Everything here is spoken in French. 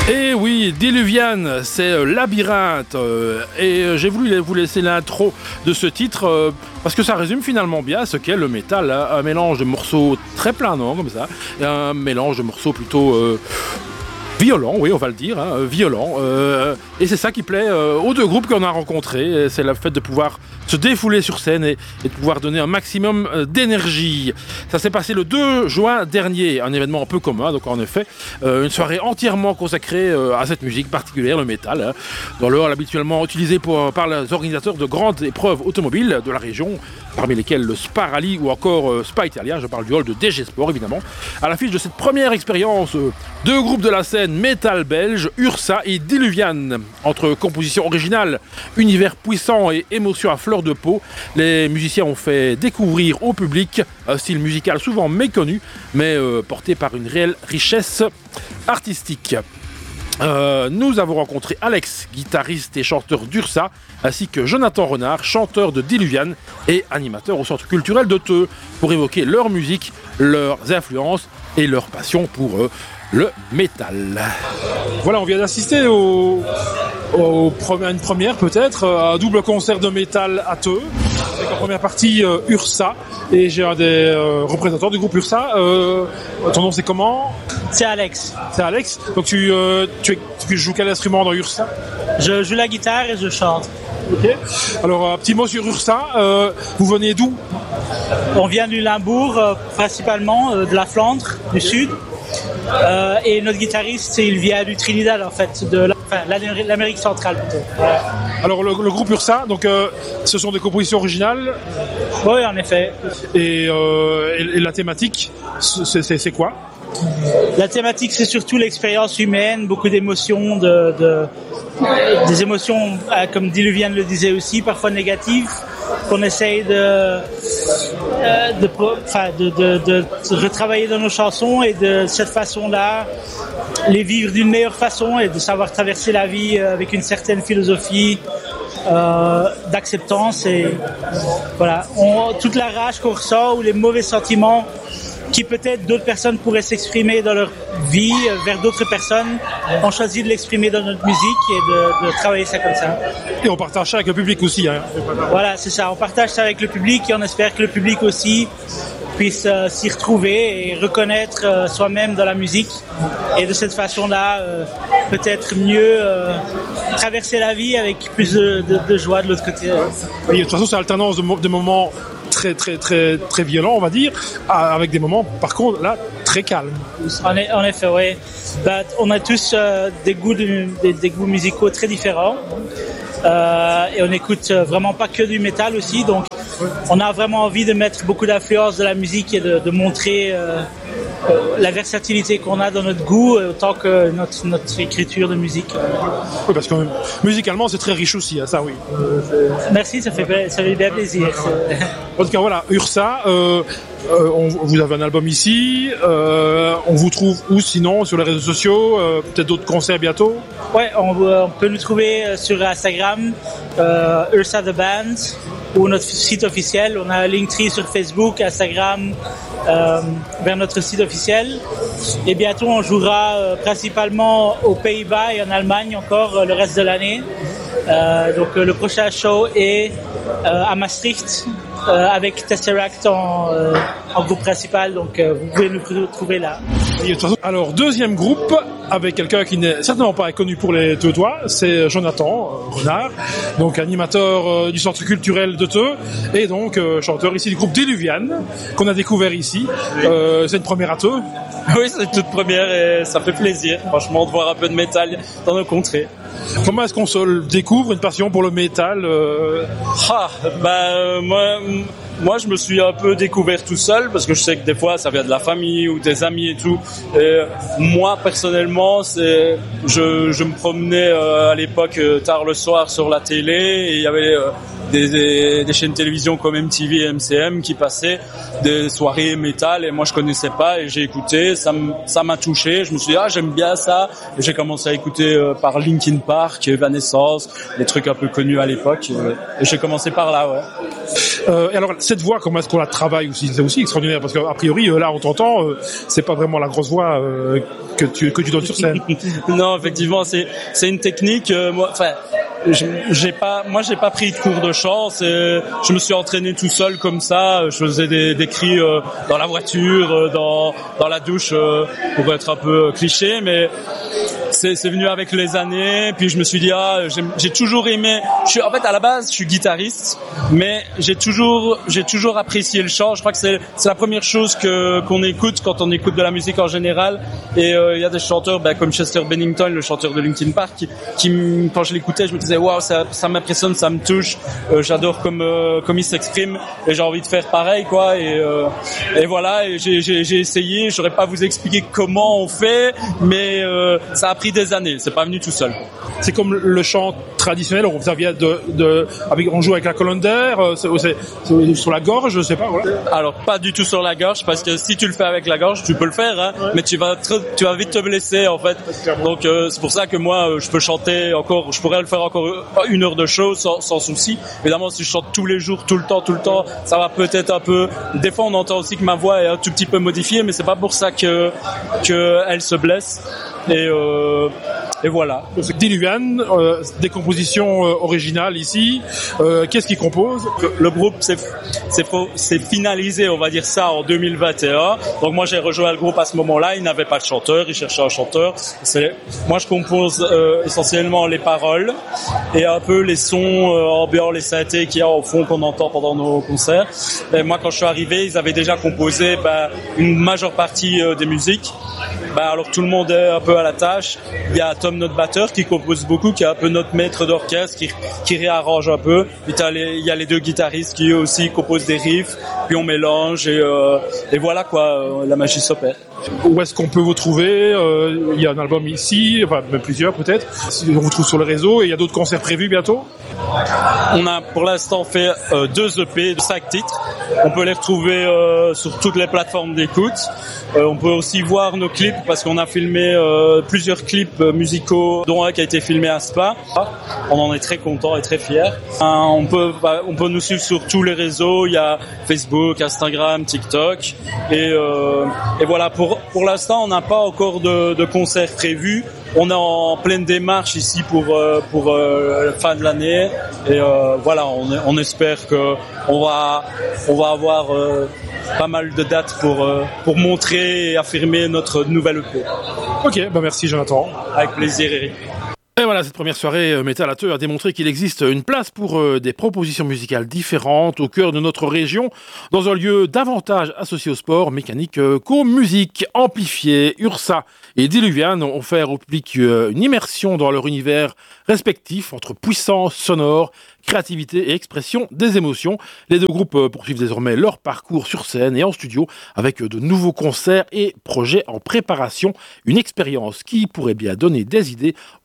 Et oui, Diluvian, c'est Labyrinthe. Et j'ai voulu vous laisser l'intro de ce titre parce que ça résume finalement bien ce qu'est le métal. Hein, un mélange de morceaux très planants comme ça, et un mélange de morceaux plutôt violent, oui, on va le dire, hein, violent. Et c'est ça qui plaît aux deux groupes qu'on a rencontrés. C'est le fait de pouvoir se défouler sur scène et de pouvoir donner un maximum d'énergie. Ça s'est passé le 2 juin dernier, un événement un peu commun, donc en effet, une soirée entièrement consacrée à cette musique particulière, le métal, hein, dans le hall habituellement utilisé par les organisateurs de grandes épreuves automobiles de la région, parmi lesquels le Spa Rally ou encore Spa Italia, je parle du hall de DG Sport évidemment. À l'affiche de cette première expérience, deux groupes de la scène métal belge, Ursa et Diluvian. Entre composition originale, univers puissant et émotion à fleur de peau, les musiciens ont fait découvrir au public un style musical souvent méconnu, mais porté par une réelle richesse artistique. Nous avons rencontré Alex, guitariste et chanteur d'Ursa, ainsi que Jonathan Renard, chanteur de Diluvian et animateur au Centre culturel de Theux, pour évoquer leur musique, leurs influences et leur passion pour le métal. Voilà, on vient d'assister à une première peut-être, à un double concert de métal à Theux, avec en première partie Ursa, et j'ai un des représentants du groupe Ursa. Ton nom c'est comment ? C'est Alex. C'est Alex. Donc tu joues quel instrument dans Ursa ? Je joue la guitare et je chante. Ok. Alors un petit mot sur Ursa. Vous venez d'où ? On vient du Limbourg, principalement de la Flandre, du sud. Et notre guitariste, il vient du Trinidad en fait, l'Amérique centrale plutôt. Voilà. Alors le groupe Ursa, donc ce sont des compositions originales. Oui, en effet. Et la thématique, c'est quoi ? La thématique, c'est surtout l'expérience humaine, beaucoup d'émotions, des émotions, comme Diluvian le disait aussi, parfois négatives, qu'on essaye de retravailler dans nos chansons et de cette façon-là, les vivre d'une meilleure façon et de savoir traverser la vie avec une certaine philosophie d'acceptance et voilà, toute la rage qu'on ressent ou les mauvais sentiments qui peut-être d'autres personnes pourraient s'exprimer dans leur vie vers d'autres personnes, on choisit de l'exprimer dans notre musique et de travailler ça comme ça. Et on partage ça avec le public aussi. Hein. Voilà, c'est ça, on partage ça avec le public et on espère que le public aussi puisse s'y retrouver et reconnaître soi-même dans la musique et de cette façon-là peut-être mieux traverser la vie avec plus de joie de l'autre côté. Oui, de toute façon, c'est l'alternance de moments très très très très violents, on va dire, avec des moments par contre là très calmes. En effet, oui. On a tous des goûts musicaux très différents et on écoute vraiment pas que du métal aussi, donc on a vraiment envie de mettre beaucoup d'influence de la musique et de montrer la versatilité qu'on a dans notre goût autant que notre écriture de musique. Oui, parce que musicalement c'est très riche aussi, hein, ça oui. Merci, ça fait bien plaisir. En tout cas voilà, Ursa, vous avez un album ici, on vous trouve où sinon sur les réseaux sociaux, peut-être d'autres concerts bientôt ? Ouais, on peut nous trouver sur Instagram, Ursa The Band, ou notre site officiel. On a un Linktree sur Facebook, Instagram, vers notre site officiel. Et bientôt, on jouera principalement aux Pays-Bas et en Allemagne encore le reste de l'année. Donc le prochain show est à Maastricht avec Tesseract en groupe principal. Donc vous pouvez nous trouver là. Alors deuxième groupe avec quelqu'un qui n'est certainement pas connu pour les Theutois, c'est Jonathan Renard, donc animateur du Centre culturel de Theux et donc chanteur ici du groupe Diluvian qu'on a découvert ici. C'est une première à Theux. Oui, c'est une toute première et ça fait plaisir franchement de voir un peu de métal dans nos contrées. Comment est-ce qu'on se découvre une passion pour le métal Moi, je me suis un peu découvert tout seul parce que je sais que des fois, ça vient de la famille ou des amis et tout. Et moi, personnellement, je me promenais à l'époque tard le soir sur la télé et il y avait des chaînes de télévision comme MTV et MCM qui passaient des soirées métal et moi, je connaissais pas et j'ai écouté. Ça m'a touché. Je me suis dit, j'aime bien ça. Et j'ai commencé à écouter par Linkin Park, Evanescence, les trucs un peu connus à l'époque. Et j'ai commencé par là, ouais. Et alors, cette voix, comment est-ce qu'on la travaille aussi? C'est aussi extraordinaire, parce qu'a priori, là, on t'entend, c'est pas vraiment la grosse voix que tu donnes sur scène. Non, effectivement, c'est une technique. J'ai pas pris de cours de chant. Je me suis entraîné tout seul comme ça. Je faisais des cris dans la voiture, dans la douche, pour être un peu cliché, mais c'est venu avec les années. Puis je me suis dit j'ai toujours aimé. En fait, à la base, je suis guitariste, mais j'ai toujours apprécié le chant. Je crois que c'est la première chose qu'on écoute quand on écoute de la musique en général. Et il y a des chanteurs comme Chester Bennington, le chanteur de Linkin Park, qui quand je l'écoutais, je me disais waouh, ça m'impressionne, ça me touche. J'adore comme il s'exprime et j'ai envie de faire pareil, quoi. Et voilà. Et j'ai essayé. J'aurais pas vous expliquer comment on fait, mais ça a pris des années. C'est pas venu tout seul. C'est comme le chant traditionnel, ça vient on joue avec la colonne d'air, c'est sur la gorge, je sais pas, voilà. Alors, pas du tout sur la gorge, parce que si tu le fais avec la gorge, tu peux le faire, hein, mais tu vas vite te blesser, en fait. Donc, c'est pour ça que moi, je peux chanter je pourrais le faire encore 1 heure de show sans souci. Évidemment, si je chante tous les jours, tout le temps, ça va peut-être un peu, des fois on entend aussi que ma voix est un tout petit peu modifiée, mais c'est pas pour ça que elle se blesse. Et voilà. Diluvian, des compositions originales ici. Qu'est-ce qui compose? Le groupe c'est finalisé, on va dire ça, en 2021. Donc moi j'ai rejoint le groupe à ce moment-là. Il n'avait pas de chanteur, il cherchait un chanteur. Moi je compose essentiellement les paroles et un peu les sons ambiants, les synthés qu'il y a au fond qu'on entend pendant nos concerts. Et moi quand je suis arrivé, ils avaient déjà composé une majeure partie des musiques. Alors tout le monde est un peu à la tâche. Il y a Tom, notre batteur, qui compose beaucoup, qui est un peu notre maître d'orchestre, qui réarrange un peu. Puis il y a les 2 guitaristes qui eux aussi composent des riffs, puis on mélange et voilà quoi, la magie s'opère. Où est-ce qu'on peut vous trouver? Il y a un album ici, enfin même plusieurs peut-être. On vous trouve sur le réseau et il y a d'autres concerts prévus bientôt? On a pour l'instant fait 2 EP de 5 titres. On peut les retrouver sur toutes les plateformes d'écoute. On peut aussi voir nos clips parce qu'on a filmé plusieurs clips musicaux, dont un qui a été filmé à Spa. On en est très content et très fiers. On peut nous suivre sur tous les réseaux. Il y a Facebook, Instagram, TikTok et voilà. Pour l'instant, on n'a pas encore de concert prévu. On est en pleine démarche ici pour la fin de l'année et voilà, on espère que on va avoir pas mal de dates pour montrer et affirmer notre nouvelle EP. Ok, merci Jonathan. Avec plaisir, Eric. Et voilà, cette première soirée Metal Ateur a démontré qu'il existe une place pour des propositions musicales différentes au cœur de notre région, dans un lieu davantage associé au sport mécanique qu'aux musiques amplifiées. Ursa et Diluvian ont offert au public une immersion dans leur univers respectif entre puissance sonore, créativité et expression des émotions. Les 2 groupes poursuivent désormais leur parcours sur scène et en studio avec de nouveaux concerts et projets en préparation. Une expérience qui pourrait bien donner des idées